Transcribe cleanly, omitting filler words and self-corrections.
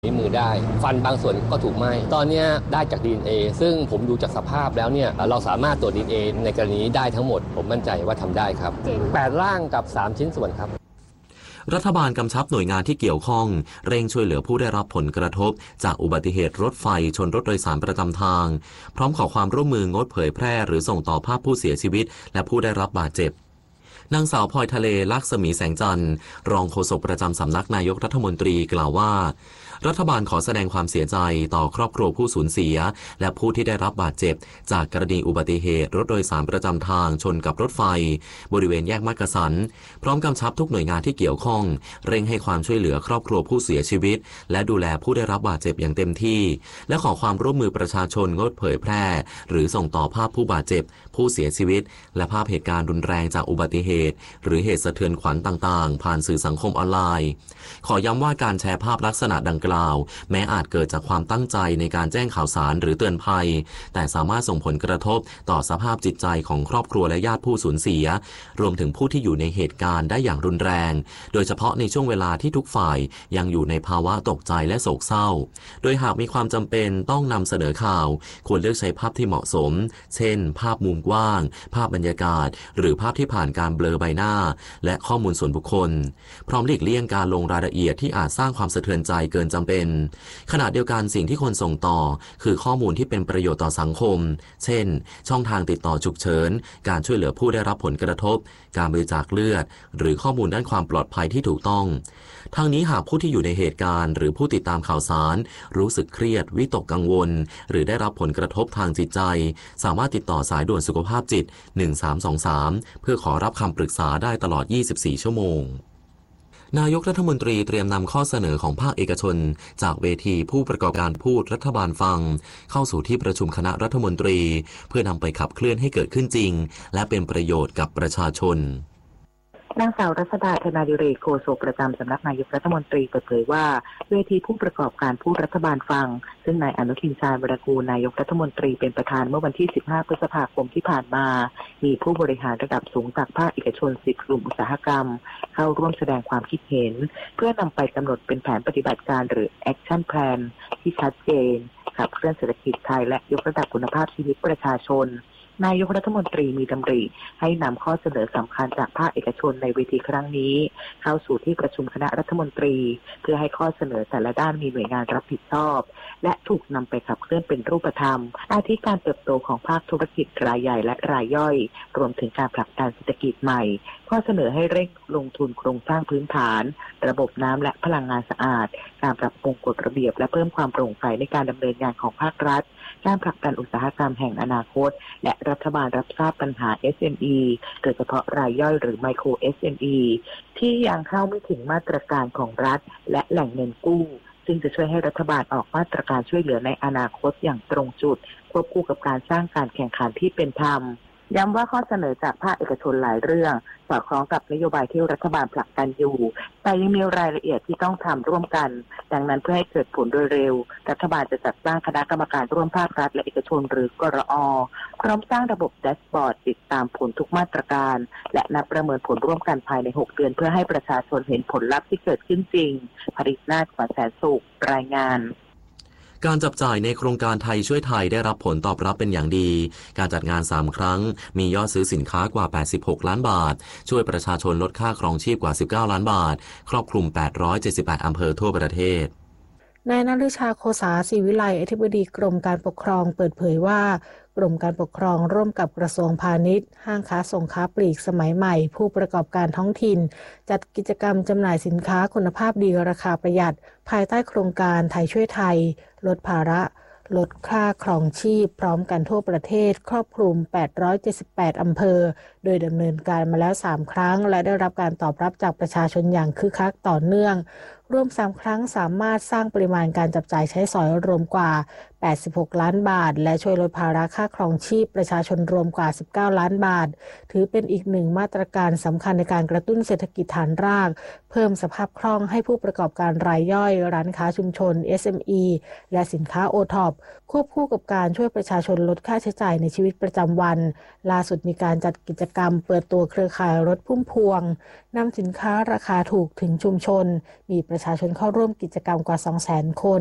นิ้วมือได้ฟันบางส่วนก็ถูกไหม้ตอนนี้ได้จาก DNA ซึ่งผมดูจากสภาพแล้วเนี่ยเราสามารถตรวจ DNA ในกรณีได้ทั้งหมดผมมั่นใจว่าทำได้ครับ8ร่างกับ3ชิ้นส่วนครับรัฐบาลกำชับหน่วยงานที่เกี่ยวข้องเร่งช่วยเหลือผู้ได้รับผลกระทบจากอุบัติเหตุรถไฟชนรถโดยสารประจำทางพร้อมขอความร่วมมืองดเผยแพร่หรือส่งต่อภาพผู้เสียชีวิตและผู้ได้รับบาดเจ็บนางสาวพลอยทะเลลักษมีแสงจันทร์รองโฆษกประจำสำนักนายกรัฐมนตรีกล่าวว่ารัฐบาลขอแสดงความเสียใจต่อครอบครัวผู้สูญเสียและผู้ที่ได้รับบาดเจ็บจากกรณีอุบัติเหตุรถโดยสารประจำทางชนกับรถไฟบริเวณแยกมักกะสันพร้อมกำชับทุกหน่วยงานที่เกี่ยวข้องเร่งให้ความช่วยเหลือครอบครัวผู้เสียชีวิตและดูแลผู้ได้รับบาดเจ็บอย่างเต็มที่และขอความร่วมมือประชาชนงดเผยแพร่หรือส่งต่อภาพผู้บาดเจ็บผู้เสียชีวิตและภาพเหตุการณ์รุนแรงจากอุบัติเหตุหรือเหตุสะเทือนขวัญต่างๆผ่านสื่อสังคมออนไลน์ขอย้ำว่าการแชร์ภาพลักษณะดังกล่าวแม้อาจเกิดจากความตั้งใจในการแจ้งข่าวสารหรือเตือนภัยแต่สามารถส่งผลกระทบต่อสภาพจิตใจของครอบครัวและญาติผู้สูญเสียรวมถึงผู้ที่อยู่ในเหตุการณ์ได้อย่างรุนแรงโดยเฉพาะในช่วงเวลาที่ทุกฝ่ายยังอยู่ในภาวะตกใจและโศกเศร้าโดยหากมีความจำเป็นต้องนำเสนอข่าวควรเลือกใช้ภาพที่เหมาะสมเช่นภาพมุมกว้างภาพบรรยากาศหรือภาพที่ผ่านการเบลอใบหน้าและข้อมูลส่วนบุคคลพร้อมหลีกเลี่ยงการลงรายละเอียดที่อาจสร้างความสะเทือนใจเกินจำเป็นขณะเดียวกันสิ่งที่ควรส่งต่อคือข้อมูลที่เป็นประโยชน์ต่อสังคมเช่นช่องทางติดต่อฉุกเฉินการช่วยเหลือผู้ได้รับผลกระทบการบริจาคเลือดหรือข้อมูลด้านความปลอดภัยที่ถูกต้องทางนี้หากผู้ที่อยู่ในเหตุการณ์หรือผู้ติดตามข่าวสารรู้สึกเครียดวิตกกังวลหรือได้รับผลกระทบทางจิตใจสามารถติดต่อสายด่วนสุขภาพจิต1323เพื่อขอรับคำปรึกษาได้ตลอด24ชั่วโมงนายกรัฐมนตรีเตรียมนำข้อเสนอของภาคเอกชนจากเวทีผู้ประกอบการพูดรัฐบาลฟังเข้าสู่ที่ประชุมคณะรัฐมนตรีเพื่อนำไปขับเคลื่อนให้เกิดขึ้นจริงและเป็นประโยชน์กับประชาชนนางสาวรัศดา ธนาดิเรก โฆษกประจำสำนักนายกรัฐมนตรีเปิดเผยว่าเวทีผู้ประกอบการผู้รัฐบาลฟังซึ่งนายอนุทิน ชาญวิรากูลนายกรัฐมนตรีเป็นประธานเมื่อวันที่15พฤษภาคมที่ผ่านมามีผู้บริหารระดับสูงจากภาคเอกชน10กลุ่มอุตสาหกรรมเข้าร่วมแสดงความคิดเห็นเพื่อนำไปกำหนดเป็นแผนปฏิบัติการหรือ Action Plan ที่ชัดเจนขับเคลื่อนเศรษฐกิจไทยและยกระดับคุณภาพชีวิตประชาชนนายกรัฐมนตรีมีดำริให้นำข้อเสนอสำคัญจากภาคเอกชนในเวทีครั้งนี้เข้าสู่ที่ประชุมคณะรัฐมนตรีเพื่อให้ข้อเสนอแต่ละด้านมีหน่วยงานรับผิดชอบและถูกนำไปขับเคลื่อนเป็นรูปธรรมอาทิการเติบโตของภาคธุรกิจรายใหญ่และรายย่อยรวมถึงการผลักดันเศรษฐกิจใหม่ข้อเสนอให้เร่งลงทุนโครงสร้างพื้นฐานระบบน้ำและพลังงานสะอาดการปรับปรุงกฎระเบียบและเพิ่มความโปร่งใสในการดำเนินงานของภาครัฐการผลักดันอุตสาหกรรมแห่งอนาคตและรัฐบาลรับทราบปัญหา SME โดยเฉพาะรายย่อยหรือ Micro SME ที่ยังเข้าไม่ถึงมาตรการของรัฐและแหล่งเงินกู้ซึ่งจะช่วยให้รัฐบาลออกมาตรการช่วยเหลือในอนาคตอย่างตรงจุดควบคู่กับการสร้างการแข่งขันที่เป็นธรรมย้ำว่าข้อเสนอจากภาคเอกชนหลายเรื่องสอดคล้องกับนโยบายที่รัฐบาลผลักดันอยู่แต่ยังมีรายละเอียดที่ต้องทำร่วมกันดังนั้นเพื่อให้เกิดผลโดยเร็วรัฐบาลจะจัดตั้งคณะกรรมการร่วมภาครัฐและเอกชนหรือกรอ.พร้อมสร้างระบบแดชบอร์ดติดตามผลทุกมาตรการและนับประเมินผลร่วมกันภายใน6เดือนเพื่อให้ประชาชนเห็นผลลัพธ์ที่เกิดขึ้นจริงผลิตนาถ แสนสุขรายงานการจับจ่ายในโครงการไทยช่วยไทยได้รับผลตอบรับเป็นอย่างดีการจัดงาน3ครั้งมียอดซื้อสินค้ากว่า86ล้านบาทช่วยประชาชนลดค่าครองชีพกว่า19ล้านบาทครอบคลุม878อำเภอทั่วประเทศนายณฤชา โคสา ศรีวิไลอธิบดีกรมการปกครองเปิดเผยว่ากรมการปกครองร่วมกับกระทรวงพาณิชย์ห้างค้าส่งค้าปลีกสมัยใหม่ผู้ประกอบการท้องถิ่นจัดกิจกรรมจำหน่ายสินค้าคุณภาพดีราคาประหยัดภายใต้โครงการไทยช่วยไทยลดภาระลดค่าครองชีพพร้อมกันทั่วประเทศครอบคลุม878อำเภอโดยดำเนินการมาแล้ว3ครั้งและได้รับการตอบรับจากประชาชนอย่างคึกคักต่อเนื่องรวม3ครั้งสามารถสร้างปริมาณการจับจ่ายใช้สอยรวมกว่า 86 ล้านบาทและช่วยลดภาระค่าครองชีพประชาชนรวมกว่า19 ล้านบาทถือเป็นอีกหนึ่งมาตรการสำคัญในการกระตุ้นเศรษฐกิจฐานรากเพิ่มสภาพคล่องให้ผู้ประกอบการรายย่อยร้านค้าชุมชน SME และสินค้า OTOP ควบคู่กับการช่วยประชาชนลดค่าใช้จ่ายในชีวิตประจำวันล่าสุดมีการจัดกิจกรรมเปิดตัวเครือข่ายรถพุ่มพวงนำสินค้าราคาถูกถึงชุมชนมีประชาชนเข้าร่วมกิจกรรมกว่า 200,000 คน